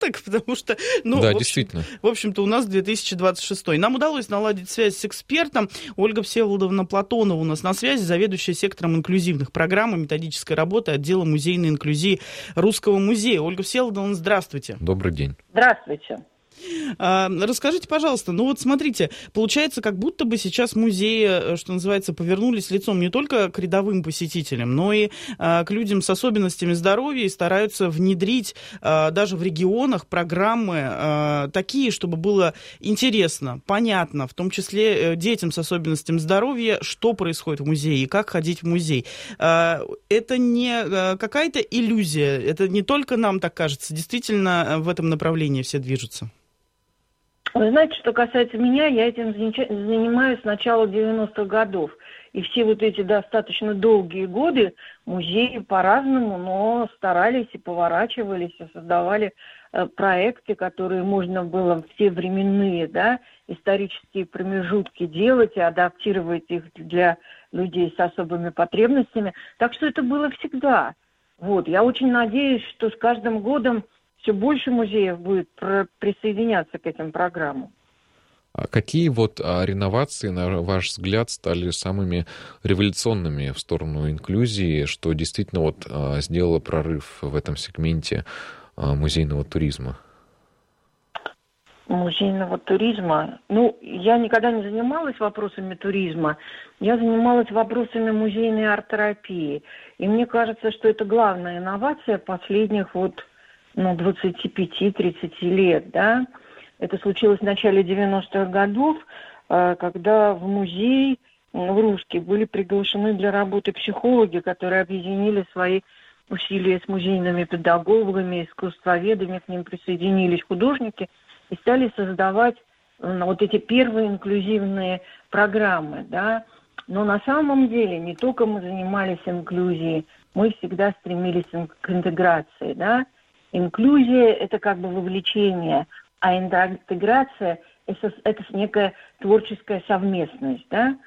так, потому что, Да, действительно. В общем-то, у нас 2026. Нам удалось наладить связь с экспертом. Ольга Всеволодовна Платонова у нас на связи, заведующая сектором инклюзивных программ и методической работы отдела музейной инклюзии Русского музея. Ольга Всеволодовна, здравствуйте. Добрый день. Здравствуйте. Расскажите, пожалуйста, смотрите, получается, как будто бы сейчас музеи, что называется, повернулись лицом не только к рядовым посетителям, но и к людям с особенностями здоровья и стараются внедрить даже в регионах программы такие, чтобы было интересно, понятно, в том числе детям с особенностями здоровья, что происходит в музее и как ходить в музей. Это не какая-то иллюзия, это не только нам так кажется, действительно в этом направлении все движутся. Вы знаете, что касается меня, я этим занимаюсь с начала 90-х годов. И все вот эти достаточно долгие годы музеи по-разному, но старались и поворачивались, и создавали проекты, которые можно было все временные, исторические промежутки делать и адаптировать их для людей с особыми потребностями. Так что это было всегда. Я очень надеюсь, что с каждым годом все больше музеев будет присоединяться к этим программам. А какие реновации, на ваш взгляд, стали самыми революционными в сторону инклюзии, что действительно сделало прорыв в этом сегменте музейного туризма? Музейного туризма? Я никогда не занималась вопросами туризма, я занималась вопросами музейной арт-терапии. И мне кажется, что это главная инновация последних 25-30 лет, Это случилось в начале 90-х годов, когда в музей, в русский, были приглашены для работы психологи, которые объединили свои усилия с музейными педагогами, искусствоведами, к ним присоединились художники и стали создавать эти первые инклюзивные программы, Но на самом деле не только мы занимались инклюзией, мы всегда стремились к интеграции, Инклюзия – это как бы вовлечение, а интеграция – это некая творческая совместность,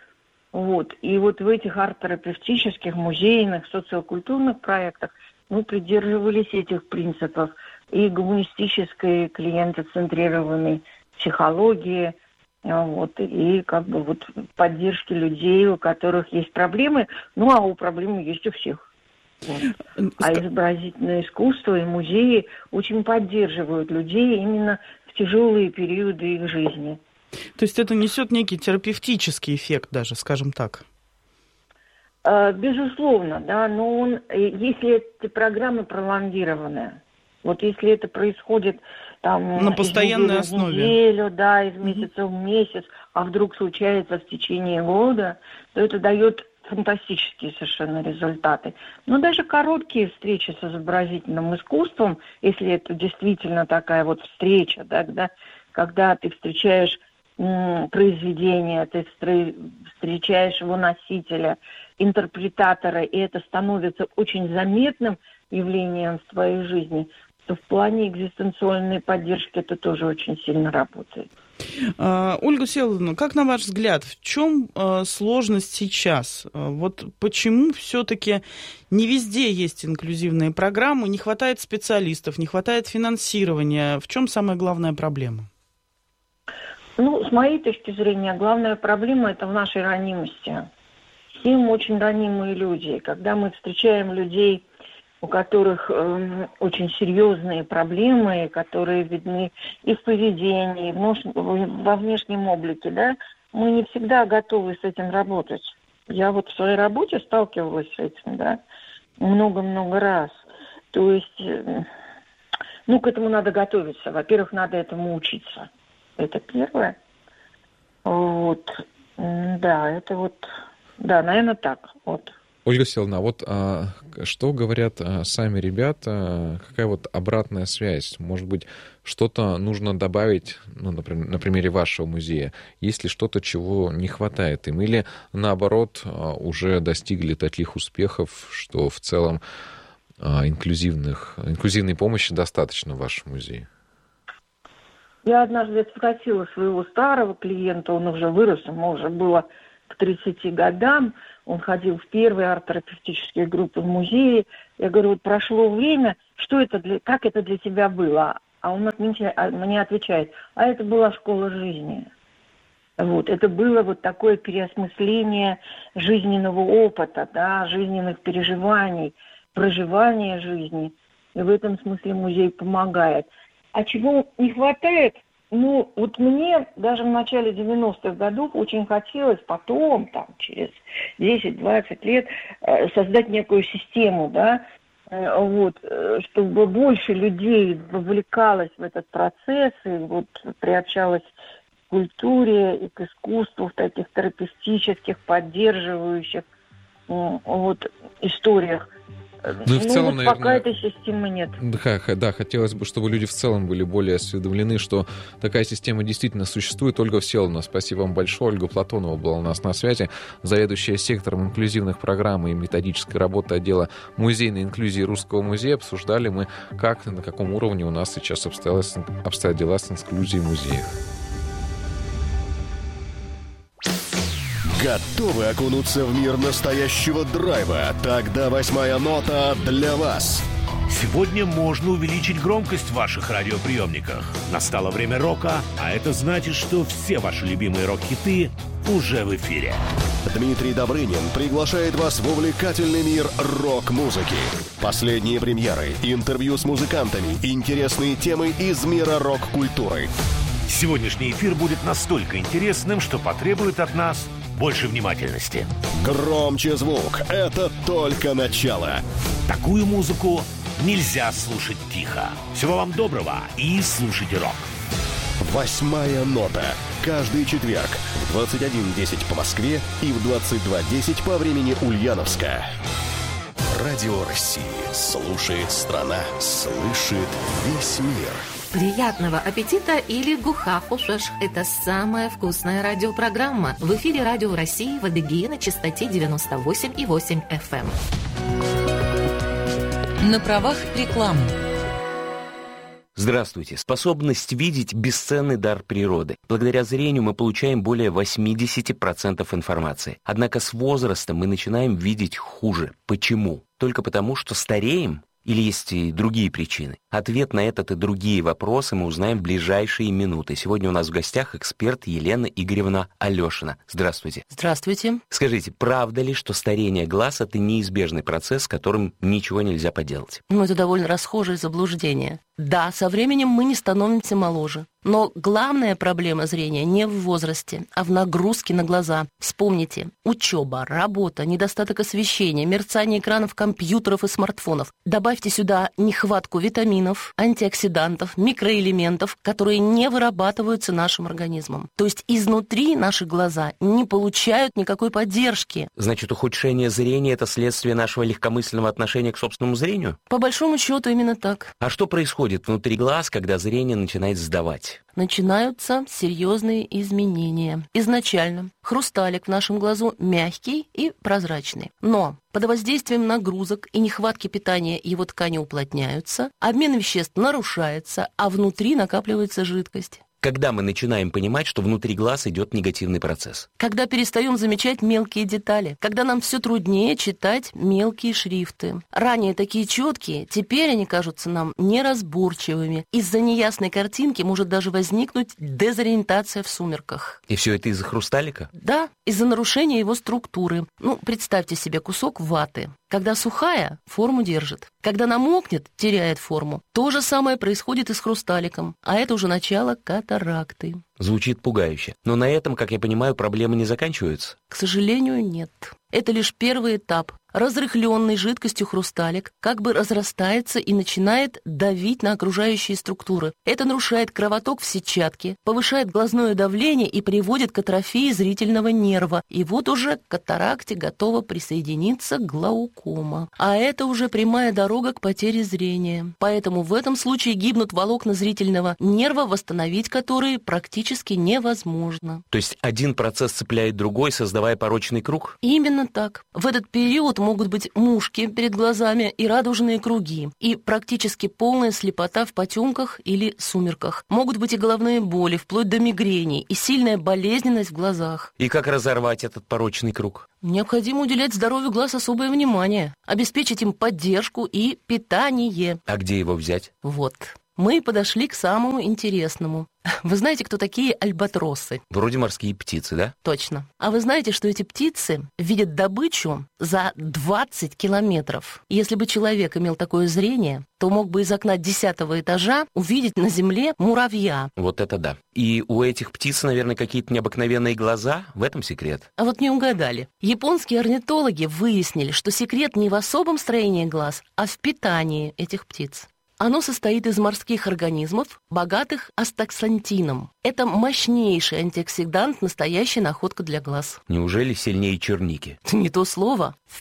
И в этих арт-терапевтических, музейных, социокультурных проектах мы придерживались этих принципов и гуманистической, клиентоцентрированной психологии, и поддержки людей, у которых есть проблемы, а у проблемы есть у всех. А изобразительное искусство и музеи очень поддерживают людей именно в тяжелые периоды их жизни. То есть это несет некий терапевтический эффект даже, скажем так? Безусловно, но если эти программы пролонгированы, если это происходит на постоянной основе, в неделю, из месяца в месяц, а вдруг случается в течение года, то это дает фантастические совершенно результаты. Но даже короткие встречи с изобразительным искусством, если это действительно такая встреча, когда ты встречаешь произведение, ты встречаешь его носителя, интерпретатора, и это становится очень заметным явлением в твоей жизни, то в плане экзистенциальной поддержки это тоже очень сильно работает. Ольга Всеволодовна, как на ваш взгляд, в чем сложность сейчас? Почему все-таки не везде есть инклюзивные программы, не хватает специалистов, не хватает финансирования? В чем самая главная проблема? С моей точки зрения, главная проблема – это в нашей ранимости. Все мы очень ранимые люди. Когда мы встречаем людей, у которых очень серьезные проблемы, которые видны и в поведении, и во внешнем облике, мы не всегда готовы с этим работать. Я в своей работе сталкивалась с этим, много-много раз. То есть, к этому надо готовиться. Во-первых, надо этому учиться. Это первое. Наверное, так. Ольга Всеволодовна, что говорят сами ребята, какая обратная связь? Может быть, что-то нужно добавить, например, на примере вашего музея? Есть ли что-то, чего не хватает им? Или, наоборот, уже достигли таких успехов, что в целом инклюзивной помощи достаточно в вашем музее? Я однажды спросила своего старого клиента, он уже вырос, ему уже было к 30 годам, он ходил в первые арт-терапевтические группы в музее. Я говорю, прошло время, как это для тебя было? а он мне отвечает, а это была школа жизни. Вот, это было вот такое переосмысление жизненного опыта, да, жизненных переживаний, проживания жизни. И в этом смысле музей помогает. А чего не хватает? Ну, вот мне даже в начале 90-х годов очень хотелось потом, там, через 10-20 лет, создать некую систему, да, вот, чтобы больше людей вовлекалось в этот процесс и вот приобщалось к культуре и к искусству в таких терапевтических, поддерживающих вот, историях. Ну и в целом, вот наверное, пока этой системы нет. Да, хотелось бы, чтобы люди в целом были более осведомлены, что такая система действительно существует. Ольга Всеволодовна, спасибо вам большое. Ольга Платонова была у нас на связи, заведующая сектором инклюзивных программ и методической работы отдела музейной инклюзии Русского музея. Обсуждали мы, как, на каком уровне у нас сейчас обстоят дела с инклюзией в музеях. Готовы окунуться в мир настоящего драйва? Тогда 8-я нота для вас. Сегодня можно увеличить громкость в ваших радиоприемниках. Настало время рока, а это значит, что все ваши любимые рок-хиты уже в эфире. Дмитрий Добрынин приглашает вас в увлекательный мир рок-музыки. Последние премьеры, интервью с музыкантами, интересные темы из мира рок-культуры. Сегодняшний эфир будет настолько интересным, что потребует от нас больше внимательности. Громче звук. Это только начало. Такую музыку нельзя слушать тихо. Всего вам доброго и слушайте рок. 8-я нота. Каждый четверг в 21:10 по Москве и в 22:10 по времени Ульяновска. Радио России. Слушает страна. Слышит весь мир. Приятного аппетита или гухафушеш. Это самая вкусная радиопрограмма. В эфире Радио России в Адыгее на частоте 98,8 FM. На правах рекламы. Здравствуйте. Способность видеть – бесценный дар природы. Благодаря зрению мы получаем более 80% информации. Однако с возрастом мы начинаем видеть хуже. Почему? Только потому, что стареем? Или есть и другие причины? Ответ на этот и другие вопросы мы узнаем в ближайшие минуты. Сегодня у нас в гостях эксперт Елена Игоревна Алешина. Здравствуйте. Здравствуйте. Скажите, правда ли, что старение глаз – это неизбежный процесс, с которым ничего нельзя поделать? Это довольно расхожее заблуждение. Да, со временем мы не становимся моложе. Но главная проблема зрения не в возрасте, а в нагрузке на глаза. Вспомните, учеба, работа, недостаток освещения, мерцание экранов компьютеров и смартфонов. Добавьте сюда нехватку витаминов, антиоксидантов, микроэлементов, которые не вырабатываются нашим организмом. То есть изнутри наши глаза не получают никакой поддержки. Значит, ухудшение зрения – это следствие нашего легкомысленного отношения к собственному зрению? По большому счету именно так. А что происходит внутри глаз, когда зрение начинает сдавать? Начинаются серьезные изменения. Изначально хрусталик в нашем глазу мягкий и прозрачный. Но под воздействием нагрузок и нехватки питания его ткани уплотняются, обмен веществ нарушается, а внутри накапливается жидкость. Когда мы начинаем понимать, что внутри глаз идет негативный процесс? Когда перестаем замечать мелкие детали, когда нам все труднее читать мелкие шрифты. Ранее такие четкие, теперь они кажутся нам неразборчивыми. Из-за неясной картинки может даже возникнуть дезориентация в сумерках. И все это из-за хрусталика? Да, из-за нарушения его структуры. Представьте себе кусок ваты. Когда сухая, форму держит. Когда намокнет, теряет форму. То же самое происходит и с хрусталиком. А это уже начало катаракты. Звучит пугающе. Но на этом, как я понимаю, проблемы не заканчиваются? К сожалению, нет. Это лишь первый этап. Разрыхленный жидкостью хрусталик как бы разрастается и начинает давить на окружающие структуры. Это нарушает кровоток в сетчатке, повышает глазное давление и приводит к атрофии зрительного нерва. И вот уже к катаракте готова присоединиться глаукома. А это уже прямая дорога к потере зрения. Поэтому в этом случае гибнут волокна зрительного нерва, восстановить которые практически невозможно. То есть один процесс цепляет другой, создавая порочный круг? Именно так. В этот период могут быть мушки перед глазами и радужные круги, и практически полная слепота в потемках или сумерках. Могут быть и головные боли, вплоть до мигрени, и сильная болезненность в глазах. И как разорвать этот порочный круг? Необходимо уделять здоровью глаз особое внимание, обеспечить им поддержку и питание. А где его взять? Вот. мы подошли к самому интересному. Вы знаете, кто такие альбатросы? Вроде морские птицы, да? Точно. А вы знаете, что эти птицы видят добычу за 20 километров? Если бы человек имел такое зрение, то мог бы из окна 10-го этажа увидеть на земле муравья. Вот это да. И у этих птиц, наверное, какие-то необыкновенные глаза. В этом секрет. А вот не угадали. Японские орнитологи выяснили, что секрет не в особом строении глаз, а в питании этих птиц. Оно состоит из морских организмов, богатых астаксантином. Это мощнейший антиоксидант, настоящая находка для глаз. Неужели сильнее черники? Не то слово. В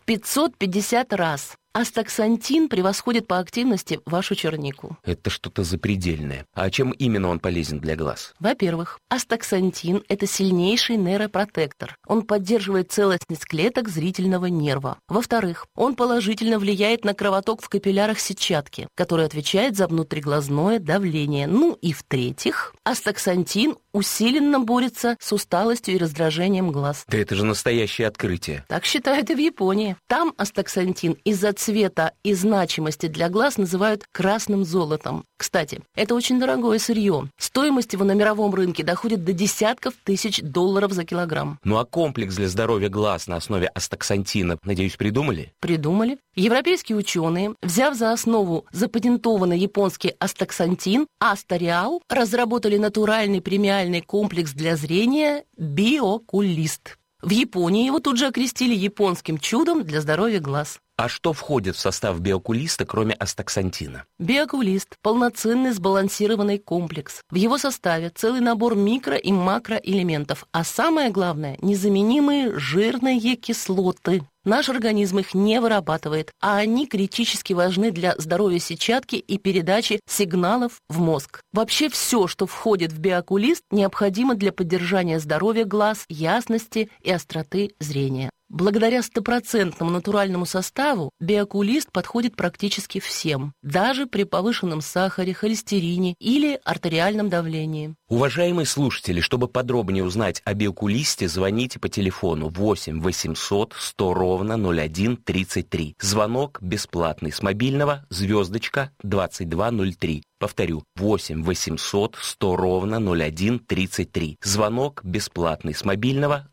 550 раз. Астаксантин превосходит по активности вашу чернику. Это что-то запредельное. А чем именно он полезен для глаз? Во-первых, астаксантин – это сильнейший нейропротектор. Он поддерживает целостность клеток зрительного нерва. Во-вторых, он положительно влияет на кровоток в капиллярах сетчатки, который отвечает за внутриглазное давление. Ну и в-третьих, астаксантин усиленно борется с усталостью и раздражением глаз. Да это же настоящее открытие. Так считают и в Японии. Там астаксантин из-за цвета и значимости для глаз называют красным золотом. Кстати, это очень дорогое сырье. Стоимость его на мировом рынке доходит до десятков тысяч $1000 за килограмм. Ну а комплекс для здоровья глаз на основе астаксантина, надеюсь, придумали? Придумали. Европейские ученые, взяв за основу запатентованный японский астаксантин, Астариал, разработали натуральный премиальный комплекс для зрения Биокулист. В Японии его тут же окрестили японским чудом для здоровья глаз. А что входит в состав биокулиста, кроме астаксантина? Биокулист – полноценный сбалансированный комплекс. В его составе целый набор микро- и макроэлементов, а самое главное – незаменимые жирные кислоты. Наш организм их не вырабатывает, а они критически важны для здоровья сетчатки и передачи сигналов в мозг. Вообще все, что входит в биокулист, необходимо для поддержания здоровья глаз, ясности и остроты зрения. Благодаря стопроцентному натуральному составу биокулист подходит практически всем, даже при повышенном сахаре, холестерине или артериальном давлении. Уважаемые слушатели, чтобы подробнее узнать о биокулисте, звоните по телефону 8 800 100 ровно 0133. Звонок бесплатный с мобильного *2203. Повторю, 8 800 100 ровно 0133. Звонок бесплатный с мобильного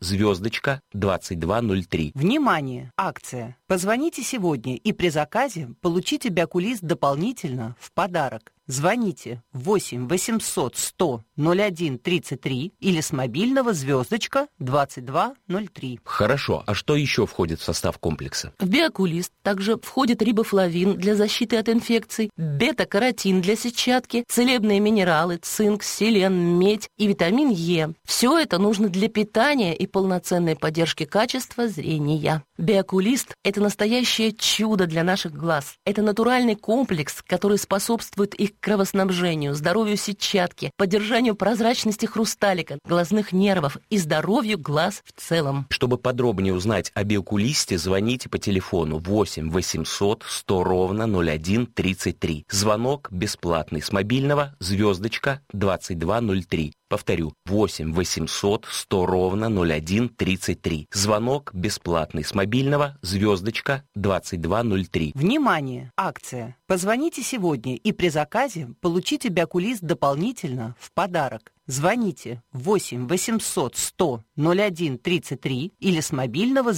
*2203. Внимание! Акция. Позвоните сегодня и при заказе получите биокулист дополнительно в подарок. Звоните 8 800 100 0133 или с мобильного *2203. Хорошо, а что еще входит в состав комплекса? В биокулист также входит рибофлавин для защиты от инфекций, бета-каротин для сетчатки, целебные минералы, цинк, селен, медь и витамин Е. Все это нужно для питания и полноценной поддержки качества зрения. Биокулист – это настоящее чудо для наших глаз. Это натуральный комплекс, который способствует их кровоснабжению, здоровью сетчатки, поддержанию прозрачности хрусталика, глазных нервов и здоровью глаз в целом. Чтобы подробнее узнать о биокулисте, звоните по телефону 8 800 100 ровно 0133. Звонок бесплатный с мобильного *2203. Повторю, 8 800 100 ровно 0133. Звонок бесплатный с мобильного *2203. Внимание! Акция. Позвоните сегодня и при заказе получите биокулист дополнительно в подарок. Звоните 8 800 100 0133 или с мобильного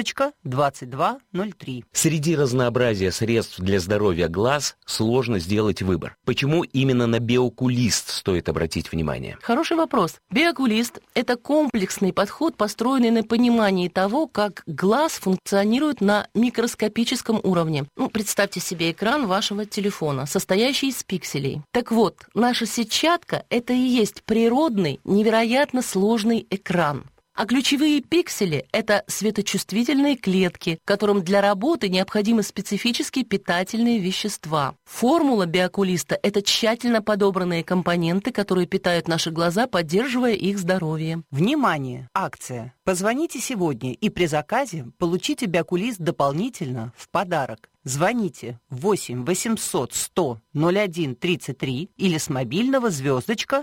*2203. Среди разнообразия средств для здоровья глаз сложно сделать выбор. Почему именно на биокулист стоит обратить внимание? Хороший вопрос. Биокулист – это комплексный подход, построенный на понимании того, как глаз функционирует на микроскопическом уровне. Представьте себе экран вашего телефона, состоящий из пикселей. Так вот, наша сетчатка – это и есть природный, невероятно сложный экран. А ключевые пиксели – это светочувствительные клетки, которым для работы необходимы специфические питательные вещества. Формула биокулиста – это тщательно подобранные компоненты, которые питают наши глаза, поддерживая их здоровье. Внимание! Акция. Позвоните сегодня и при заказе получите биокулист дополнительно в подарок. Звоните 8 800 100 01 33 или с мобильного звездочка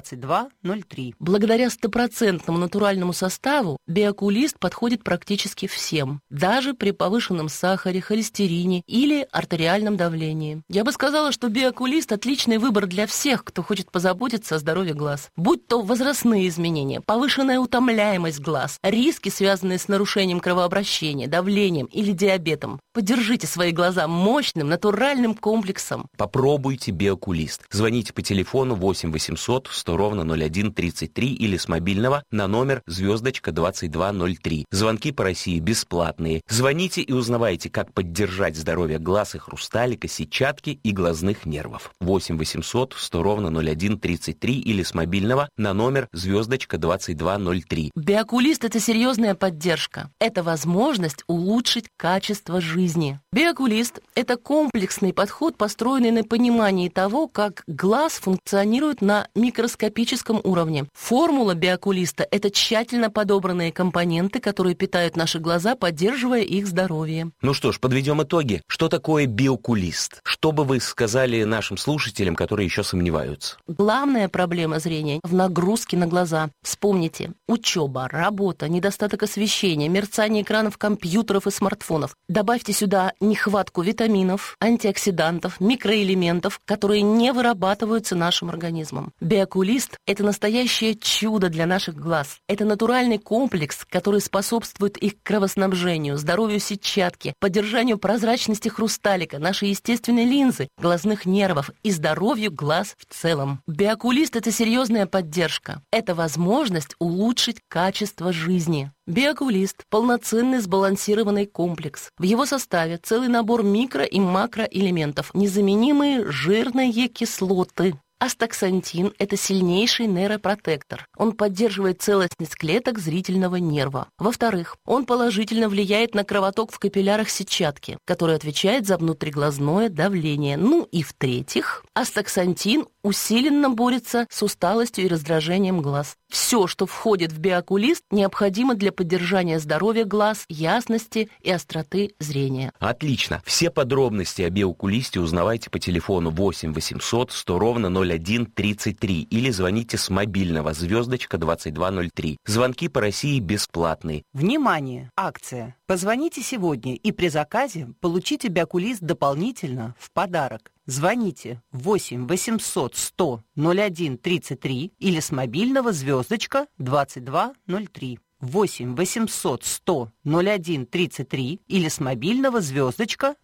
2203. Благодаря стопроцентному натуральному составу биокулист подходит практически всем, даже при повышенном сахаре, холестерине или артериальном давлении. Я бы сказала, что биокулист – отличный выбор для всех, кто хочет позаботиться о здоровье глаз. Будь то возрастные изменения, повышенная утомляемость глаз, риски, связанные с нарушением кровообращения, давлением или диабетом. Поддержите свои глаза мощным натуральным комплексом. Попробуйте биокулист. Звоните по телефону 8 800 100 ровно 01 33 или с мобильного на номер звездочка 2203. Звонки по России бесплатные. Звоните и узнавайте, как поддержать здоровье глаз и хрусталика, сетчатки и глазных нервов. 8 800 100 ровно 01 33 или с мобильного на номер звездочка 2203. Биокулист – это серьезная поддержка. Это возможность улучшить качество жизни. Биокулист – это комплексный подход, построенный на понимании того, как глаз функционирует на микроскопическом уровне. Формула биокулиста – это тщательно подобранные компоненты, которые питают наши глаза, поддерживая их здоровье. Ну что ж, подведем итоги. Что такое биокулист? Что бы вы сказали нашим слушателям, которые еще сомневаются? Главная проблема зрения в нагрузке на глаза. Вспомните: учеба, работа, недостаток освещения, мерцание экранов компьютеров и смартфонов. Добавьте сюда нехватку витаминов, антиоксидантов, микроэлементов, которые не вырабатываются нашим организмом. Биокулист – это настоящее чудо для наших глаз. Это натуральный комплекс, который способствует их кровоснабжению, здоровью сетчатки, поддержанию прозрачности хрусталика, нашей естественной линзы, глазных нервов и здоровью глаз в целом. Биокулист – это серьезная поддержка. Это возможность улучшить качество жизни. Биокулист – полноценный сбалансированный комплекс. В его составе целый набор микро- и макроэлементов, незаменимые жирные кислоты. Астаксантин – это сильнейший нейропротектор. Он поддерживает целостность клеток зрительного нерва. Во-вторых, он положительно влияет на кровоток в капиллярах сетчатки, который отвечает за внутриглазное давление. Ну и в-третьих, астаксантин усиленно борется с усталостью и раздражением глаз. Все, что входит в биокулист, необходимо для поддержания здоровья глаз, ясности и остроты зрения. Отлично. Все подробности о биокулисте узнавайте по телефону 8 800 100 ровно 01 33 или звоните с мобильного звездочка 2203. Звонки по России бесплатные. Внимание! Акция. Позвоните сегодня и при заказе получите биокулист дополнительно в подарок. Звоните 8 800 100 01 33 или с мобильного звездочка 2203. 8 800 100 01 33 или с мобильного звездочка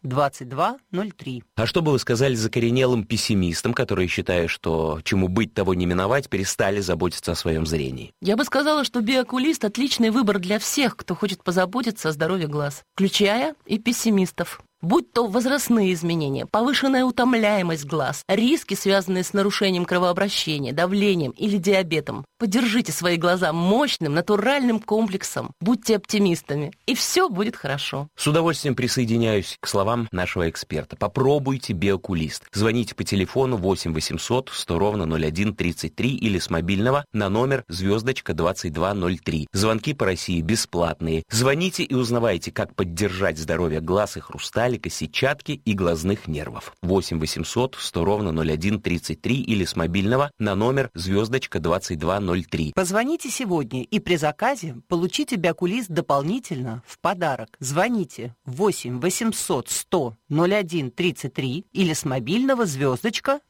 2203. А что бы вы сказали закоренелым пессимистам, которые считают, что чему быть, того не миновать, перестали заботиться о своем зрении? Я бы сказала, что биокулист – отличный выбор для всех, кто хочет позаботиться о здоровье глаз, включая и пессимистов. Будь то возрастные изменения, повышенная утомляемость глаз, риски, связанные с нарушением кровообращения, давлением или диабетом. Поддержите свои глаза мощным натуральным комплексом. Будьте оптимистами, и все будет хорошо. С удовольствием присоединяюсь к словам нашего эксперта. Попробуйте биокулист. Звоните по телефону 8 800 100 ровно 01 33 или с мобильного на номер звездочка 2203. Звонки по России бесплатные. Звоните и узнавайте, как поддержать здоровье глаз и хрусталика, сетчатки и глазных нервов. 8 800 100 ровно 01 33 или с мобильного на номер звездочка 2203. Позвоните сегодня и при заказе получите биокулист дополнительно в подарок. Звоните 8 800 100 01 33 или с мобильного звездочка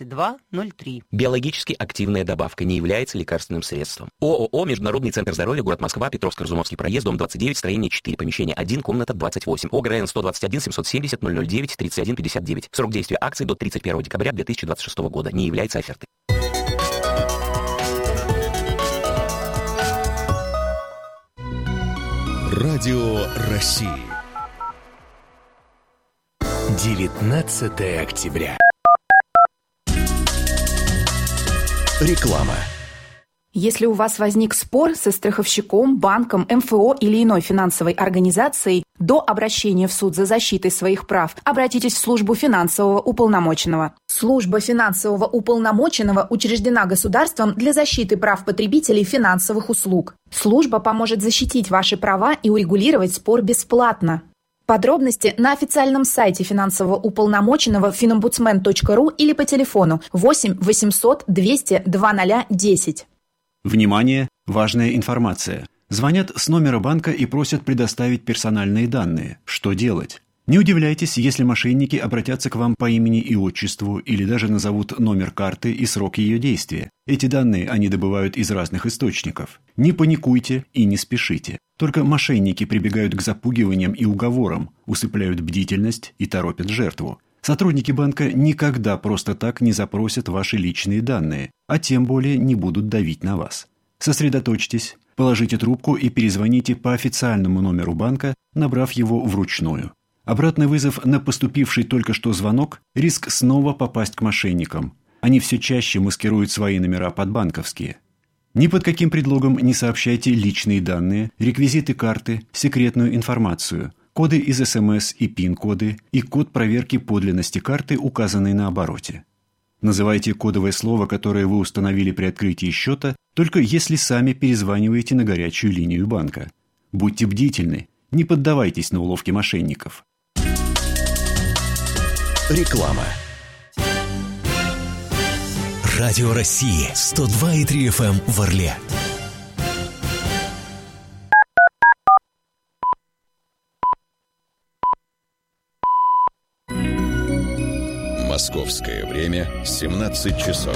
2203. Биологически активная добавка не является лекарственным средством. ООО «Международный центр здоровья», город Москва, Петровско-Разумовский проезд, дом 29, строение 4, помещение 1, комната 28. ОГРН 121 770 009 31 59. Срок действия акции до 31 декабря 2026 года. Не является офертой. Радио России. 19 октября. Реклама. Если у вас возник спор со страховщиком, банком, МФО или иной финансовой организацией, до обращения в суд за защитой своих прав обратитесь в службу финансового уполномоченного. Служба финансового уполномоченного учреждена государством для защиты прав потребителей финансовых услуг. Служба поможет защитить ваши права и урегулировать спор бесплатно. Подробности на официальном сайте финансового уполномоченного finombudsman.ru или по телефону 8 800 200 2010. Внимание! Важная информация. Звонят с номера банка и просят предоставить персональные данные. Что делать? Не удивляйтесь, если мошенники обратятся к вам по имени и отчеству или даже назовут номер карты и срок ее действия. Эти данные они добывают из разных источников. Не паникуйте и не спешите. Только мошенники прибегают к запугиваниям и уговорам, усыпляют бдительность и торопят жертву. Сотрудники банка никогда просто так не запросят ваши личные данные, а тем более не будут давить на вас. Сосредоточьтесь, положите трубку и перезвоните по официальному номеру банка, набрав его вручную. Обратный вызов на поступивший только что звонок – риск снова попасть к мошенникам. Они все чаще маскируют свои номера под банковские. Ни под каким предлогом не сообщайте личные данные, реквизиты карты, секретную информацию, коды из СМС и ПИН-коды и код проверки подлинности карты, указанный на обороте. Называйте кодовое слово, которое вы установили при открытии счета, только если сами перезваниваете на горячую линию банка. Будьте бдительны, не поддавайтесь на уловки мошенников. Реклама. Радио России 102,3 FM в Орле. Московское время 17 часов.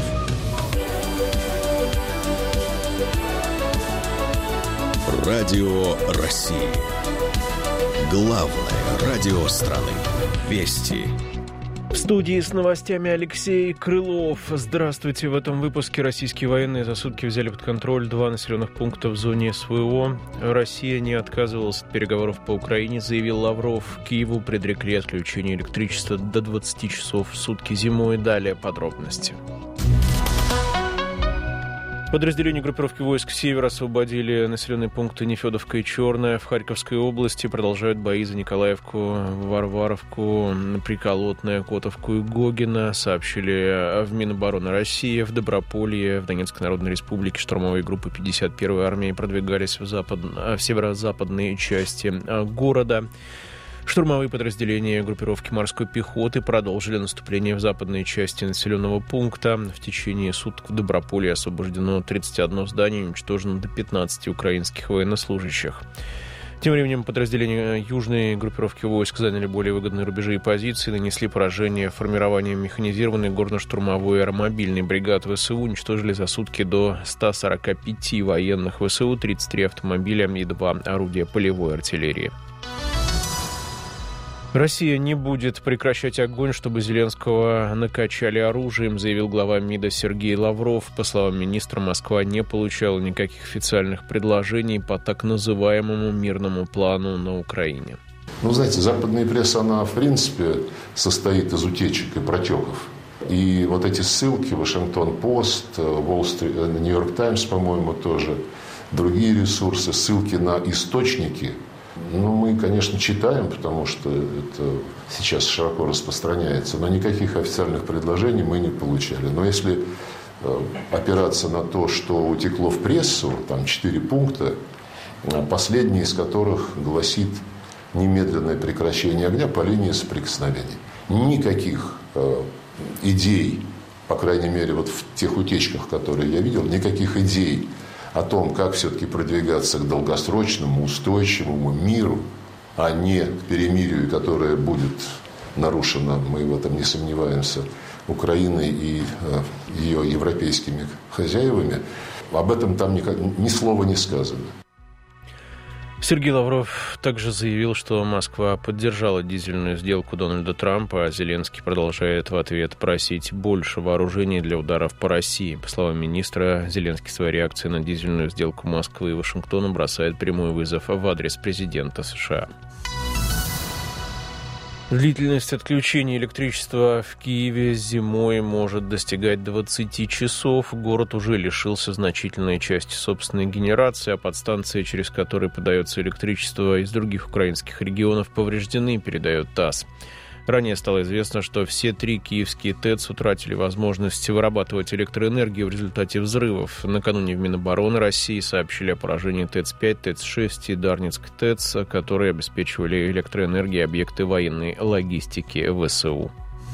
Радио России. Главное радио страны. Вести. В студии с новостями Алексей Крылов. Здравствуйте. В этом выпуске российские военные за сутки взяли под контроль 2 населенных пункта в зоне СВО. Россия не отказывалась от переговоров по Украине, заявил Лавров. Киеву предрекли отключение электричества до 20 часов в сутки зимой. Далее подробности. Подразделения группировки войск «Север» освободили населенные пункты Нефедовка и Черная. В Харьковской области продолжают бои за Николаевку, Варваровку, Приколотное, Котовку и Гогино, сообщили в Минобороны России. В Доброполье, в Донецкой Народной Республике штурмовые группы 51-й армии продвигались в северо-западные части города. Штурмовые подразделения группировки морской пехоты продолжили наступление в западной части населенного пункта. В течение суток в Доброполье освобождено 31 здание и уничтожено до 15 украинских военнослужащих. Тем временем подразделения южной группировки войск заняли более выгодные рубежи и позиции, нанесли поражение формированию механизированной горно-штурмовой аэромобильной бригады ВСУ, уничтожили за сутки до 145 военных ВСУ, 33 автомобиля и 2 орудия полевой артиллерии. Россия не будет прекращать огонь, чтобы Зеленского накачали оружием, заявил глава МИДа Сергей Лавров. По словам министра, Москва не получала никаких официальных предложений по так называемому мирному плану на Украине. Ну, знаете, западная пресса, она, в принципе, состоит из утечек и протеков. И вот эти ссылки, Вашингтон-Пост, Нью-Йорк Таймс, по-моему, тоже, другие ресурсы, ссылки на источники, ну, мы, конечно, читаем, потому что это сейчас широко распространяется, но никаких официальных предложений мы не получали. Но если опираться на то, что утекло в прессу, там 4 пункта, последний из которых гласит немедленное прекращение огня по линии соприкосновений. Никаких идей, по крайней мере, вот в тех утечках, которые я видел, никаких идей о том, как все-таки продвигаться к долгосрочному, устойчивому миру, а не к перемирию, которое будет нарушено, мы в этом не сомневаемся, Украиной и ее европейскими хозяевами, об этом там ни слова не сказано. Сергей Лавров также заявил, что Москва поддержала дизельную сделку Дональда Трампа, а Зеленский продолжает в ответ просить больше вооружений для ударов по России. По словам министра, Зеленский своей реакцией на дизельную сделку Москвы и Вашингтона бросает прямой вызов в адрес президента США. Длительность отключения электричества в Киеве зимой может достигать 20 часов. Город уже лишился значительной части собственной генерации, а подстанции, через которые подается электричество из других украинских регионов, повреждены, передает ТАСС. Ранее стало известно, что все 3 киевские ТЭЦ утратили возможность вырабатывать электроэнергию в результате взрывов. Накануне в Минобороны России сообщили о поражении ТЭЦ-5, ТЭЦ-6 и Дарницк ТЭЦ, которые обеспечивали электроэнергией объекты военной логистики ВСУ.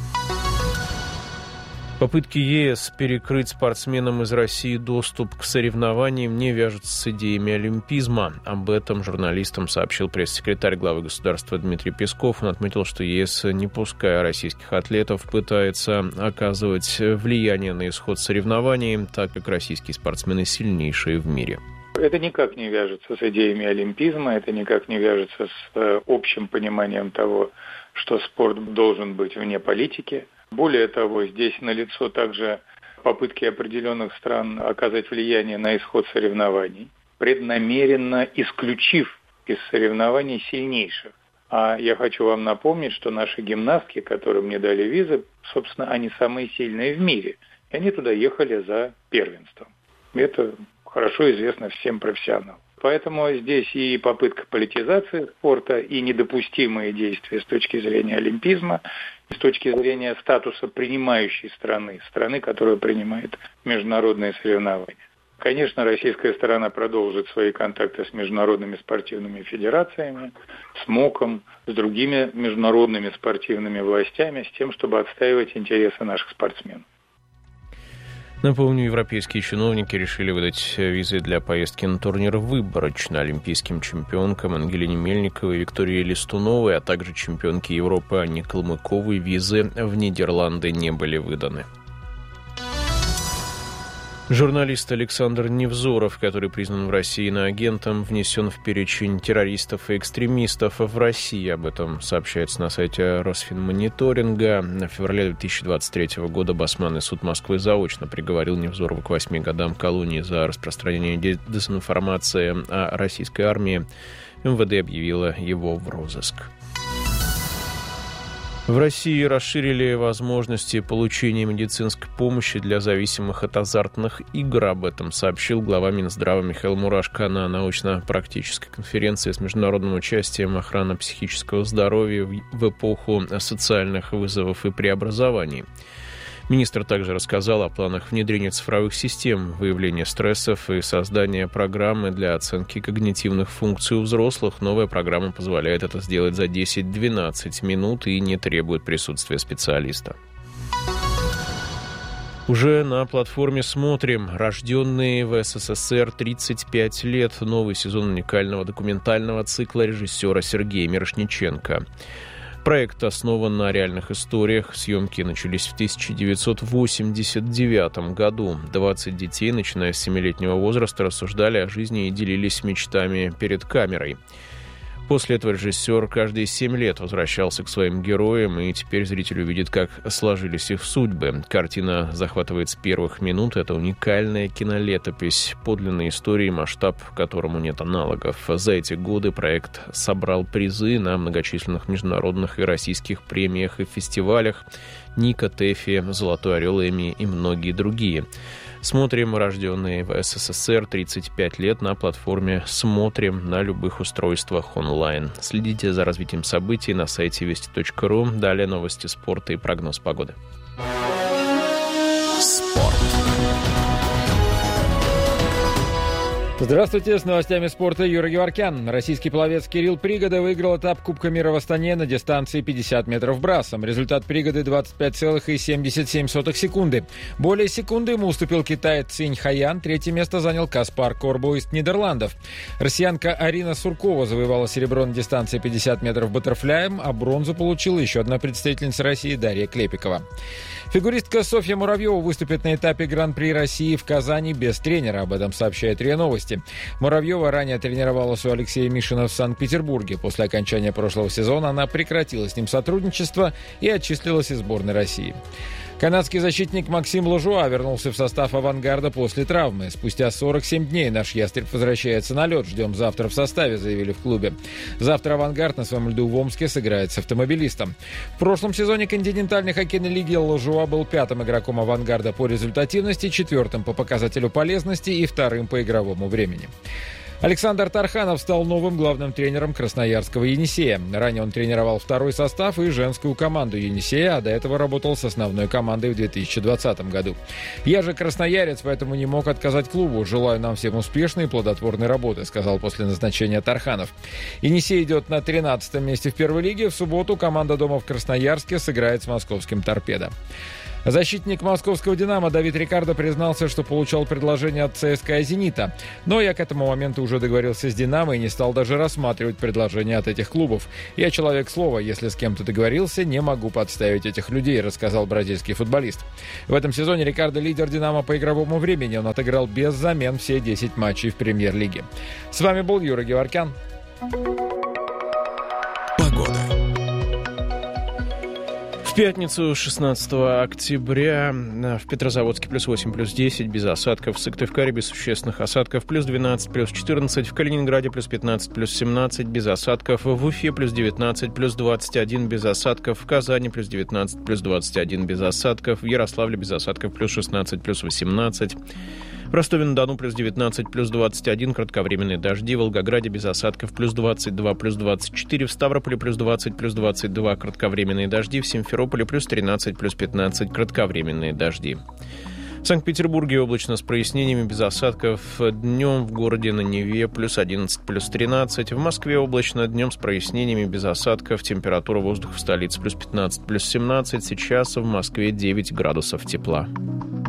Попытки ЕС перекрыть спортсменам из России доступ к соревнованиям не вяжутся с идеями олимпизма. Об этом журналистам сообщил пресс-секретарь главы государства Дмитрий Песков. Он отметил, что ЕС, не пуская российских атлетов, пытается оказывать влияние на исход соревнований, так как российские спортсмены сильнейшие в мире. Это никак не вяжется с идеями олимпизма, это никак не вяжется с общим пониманием того, что спорт должен быть вне политики. Более того, здесь налицо также попытки определенных стран оказать влияние на исход соревнований, преднамеренно исключив из соревнований сильнейших. А я хочу вам напомнить, что наши гимнастки, которым не дали визы, собственно, они самые сильные в мире. И они туда ехали за первенством. Это хорошо известно всем профессионалам. Поэтому здесь и попытка политизации спорта, и недопустимые действия с точки зрения олимпизма, с точки зрения статуса принимающей страны, которая принимает международные соревнования. Конечно, российская сторона продолжит свои контакты с международными спортивными федерациями, с МОКом, с другими международными спортивными властями, с тем, чтобы отстаивать интересы наших спортсменов. Напомню, европейские чиновники решили выдать визы для поездки на турнир выборочно олимпийским чемпионкам Ангелине Мельниковой и Виктории Листуновой, а также чемпионке Европы Анне Калмыковой. Визы в Нидерланды не были выданы. Журналист Александр Невзоров, который признан в России иноагентом, внесен в перечень террористов и экстремистов в России. Об этом сообщается на сайте Росфинмониторинга. В феврале 2023 года Басманный суд Москвы заочно приговорил Невзорова к 8 годам колонии за распространение дезинформации о российской армии. МВД объявило его в розыск. В России расширили возможности получения медицинской помощи для зависимых от азартных игр. Об этом сообщил глава Минздрава Михаил Мурашко на научно-практической конференции с международным участием охраны психического здоровья в эпоху социальных вызовов и преобразований. Министр также рассказал о планах внедрения цифровых систем, выявления стрессов и создания программы для оценки когнитивных функций у взрослых. Новая программа позволяет это сделать за 10-12 минут и не требует присутствия специалиста. Уже на платформе «Смотрим». Рожденные в СССР 35 лет. Новый сезон уникального документального цикла режиссера Сергея Мирошниченко. Проект основан на реальных историях. Съемки начались в 1989 году. 20 детей, начиная с 7-летнего возраста, рассуждали о жизни и делились мечтами перед камерой. После этого режиссер каждые 7 лет возвращался к своим героям, и теперь зритель увидит, как сложились их судьбы. Картина захватывает с первых минут. Это уникальная кинолетопись, подлинной истории, масштаб которому нет аналогов. За эти годы проект собрал призы на многочисленных международных и российских премиях и фестивалях. Ника, ТЭФИ, Золотой орел, Эмми и многие другие. «Смотрим», рожденные в СССР 35 лет, на платформе «Смотрим» на любых устройствах онлайн. Следите за развитием событий на сайте вести.ру. Далее новости спорта и прогноз погоды. Спорт. Здравствуйте, с новостями спорта Юра Геворкян. Российский пловец Кирилл Пригода выиграл этап Кубка мира в Астане на дистанции 50 метров брасом. Результат Пригоды 25,77 секунды. Более секунды ему уступил китаец Цинь Хаян. Третье место занял Каспар Корбо из Нидерландов. Россиянка Арина Суркова завоевала серебро на дистанции 50 метров баттерфляем, а бронзу получила еще одна представительница России Дарья Клепикова. Фигуристка Софья Муравьева выступит на этапе Гран-при России в Казани без тренера. Об этом сообщает РИА Новости. Муравьева ранее тренировалась у Алексея Мишина в Санкт-Петербурге. После окончания прошлого сезона она прекратила с ним сотрудничество и отчислилась из сборной России. Канадский защитник Максим Лажуа вернулся в состав «Авангарда» после травмы. Спустя 47 дней наш ястреб возвращается на лед. Ждем завтра в составе, заявили в клубе. Завтра «Авангард» на своем льду в Омске сыграет с «Автомобилистом». В прошлом сезоне континентальной хоккейной лиги Лажуа был 5-м игроком «Авангарда» по результативности, 4-м по показателю полезности и 2-м по игровому времени. Александр Тарханов стал новым главным тренером красноярского «Енисея». Ранее он тренировал второй состав и женскую команду «Енисея», а до этого работал с основной командой в 2020 году. «Я же красноярец, поэтому не мог отказать клубу. Желаю нам всем успешной и плодотворной работы», сказал после назначения Тарханов. «Енисей» идет на 13-м месте в первой лиге. В субботу команда дома в Красноярске сыграет с московским «Торпедо». Защитник московского «Динамо» Давид Рикардо признался, что получал предложение от ЦСКА и «Зенита». Но я к этому моменту уже договорился с «Динамо» и не стал даже рассматривать предложения от этих клубов. «Я человек слова. Если с кем-то договорился, не могу подставить этих людей», рассказал бразильский футболист. В этом сезоне Рикардо лидер «Динамо» по игровому времени. Он отыграл без замен все 10 матчей в премьер-лиге. С вами был Юрий Геворкян. Погода. В пятницу, 16 октября, в Петрозаводске +8, +10, без осадков. В Сыктывкаре без существенных осадков, +12, +14. В Калининграде +15, +17, без осадков. В Уфе +19, +21, без осадков. В Казани +19, +21, без осадков. В Ярославле без осадков, +16, +18. В Ростове-на-Дону +19, +21, кратковременные дожди. В Волгограде без осадков, +22, +24. В Ставрополе +20, +22, кратковременные дожди. В Симферополе +13, +15, кратковременные дожди. В Санкт-Петербурге облачно с прояснениями, без осадков. Днем в городе на Неве +11, +13. В Москве облачно, днем с прояснениями, без осадков. Температура воздуха в столице +15, +17. Сейчас в Москве 9 градусов тепла.